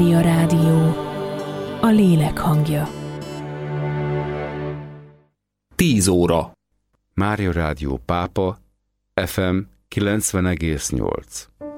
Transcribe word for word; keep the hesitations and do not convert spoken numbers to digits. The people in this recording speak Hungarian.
Mária Rádió, a lélek hangja. Tíz óra. Mária Rádió Pápa, ef em kilencven egész nyolc.